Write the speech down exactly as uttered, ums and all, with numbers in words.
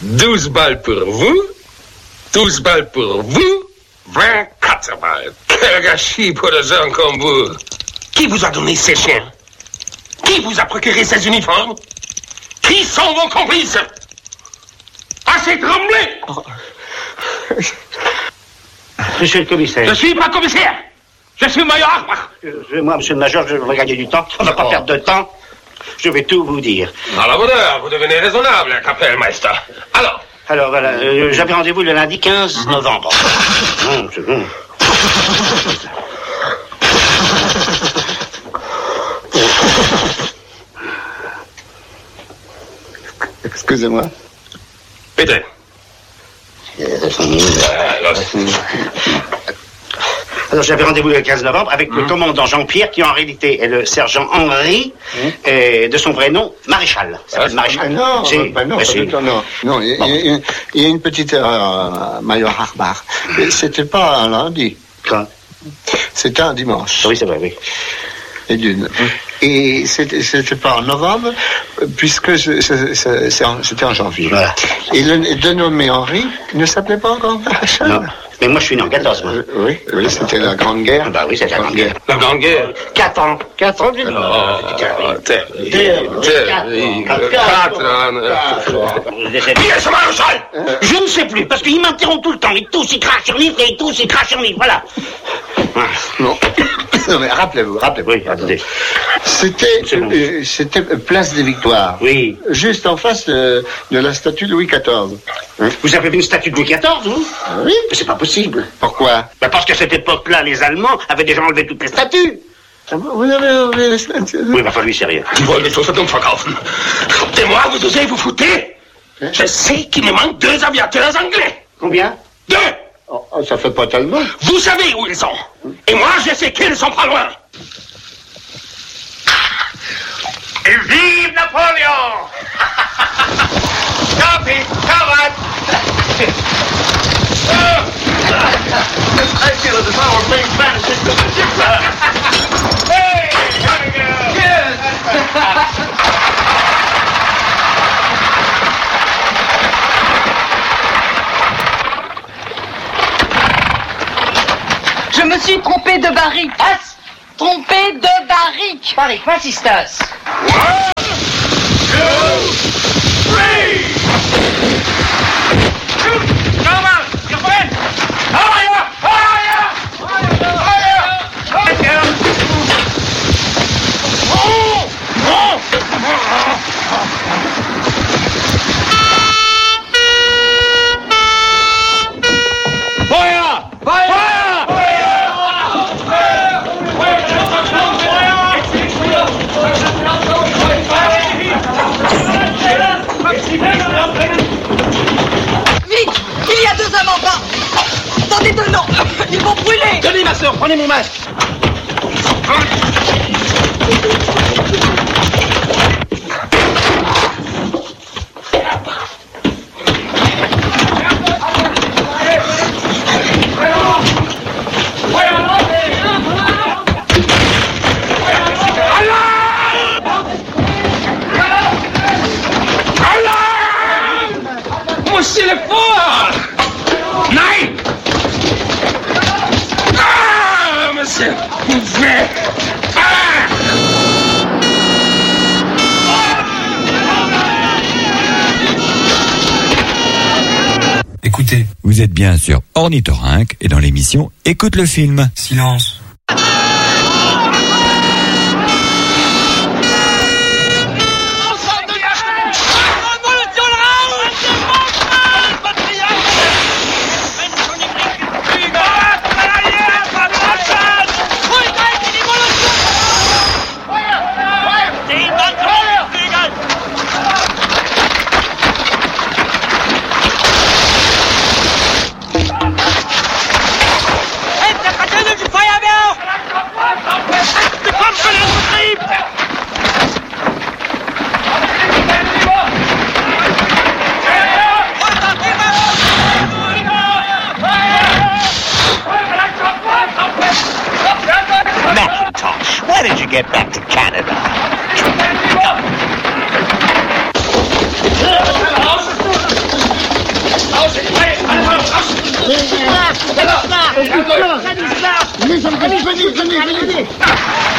douze balles pour vous, douze balles pour vous, vingt-quatre balles. Quel gâchis pour des gens comme vous. Qui vous a donné ces chiens? Qui vous a procuré ces uniformes? Qui sont vos complices? Assez tremblé! Oh. Monsieur le commissaire. Je suis pas commissaire. Je suis major Harbach. Je, moi, monsieur le major, je veux gagner du temps. On ne va pas perdre de temps. Je vais tout vous dire. À la bonne heure, vous devenez raisonnable, Kapellmeister. Alors Alors, voilà, euh, j'avais rendez-vous le lundi quinze novembre. Mmh, c'est bon. Excusez-moi. Bitte. Alors, j'avais rendez-vous le quinze novembre avec mmh. le commandant Jean-Pierre, qui en réalité est le sergent Henri, mmh. et de son vrai nom, Maréchal. Ah, Maréchal. Non, c'est... bah non, bah non, non, il, bon. il, il y a une petite erreur, Major Harbach. C'était pas un lundi. Quand? C'était un dimanche. Oui, c'est vrai, oui. Et d'une. Mmh. Et c'était, c'était pas en novembre, puisque c'est, c'est, c'est, c'est en, c'était en janvier. Voilà. Et le dénommé Henri ne s'appelait pas encore Maréchal. Non. Mais moi, je suis né en quatorze, moi. Euh, oui, oui, c'était la Grande Guerre. Bah oui, c'était la Grande Guerre. La Grande Guerre. Quatre ans. Quatre ans, du Non, terrible. Quatre ans. Qui est ce maréchal? Je ne sais plus, parce qu'il m'interrompt tout le temps. Il tousse, il crache sur livre, et il tousse, il crache sur livre, voilà. Non. Non, mais rappelez-vous, rappelez-vous. Oui, attendez. C'était, bon. euh, c'était Place des Victoires. Oui. Juste en face de, de la statue de Louis quatorze. Hein? Vous avez vu une statue de Louis quatorze, vous? Oui. Mais c'est pas possible. Pourquoi? Bah parce qu'à cette époque-là, les Allemands avaient déjà enlevé toutes les statues. Ah bon, vous avez enlevé les statues? Oui, bah, enfin, lui, c'est rien. Die wollen so verdammt verkaufen. Et moi, vous osez vous foutez? Hein? Je sais qu'il me manque deux aviateurs anglais. Combien? Deux. Oh, oh, ça fait pas tellement. Vous savez où ils sont. Et moi, je sais qu'ils sont pas loin. Et vive Napoléon! Copy, covered! I feel as if I were playing Spanish into the gypsy. Hey, here we go! Yes! Je me suis trompé de barrique. As, trompé de barrique. Barrique, Francistas. One, two, three! Shoot! Come on! Your friend! Fire! Fire! Fire! Fire! Oh! Oh! Fire! Fire! Vite! Il y a deux hommes en bas! Tendez de nom! Ils vont brûler! Tenez, ma soeur, prenez mon masque! C'est le fort! Nein! Ah, monsieur! Ah! Écoutez, vous êtes bien sur Ornithorynque et dans l'émission Écoute le film. Silence. Why did you get back to Canada? Stanislas Stanislas Stanislas Venez, venez, venez, venez